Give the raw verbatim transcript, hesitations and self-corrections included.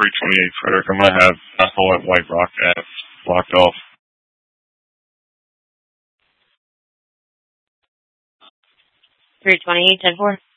three twenty-eight, Frederick. I'm going to have Apple at White Rock at blocked off. three twenty-eight, ten four.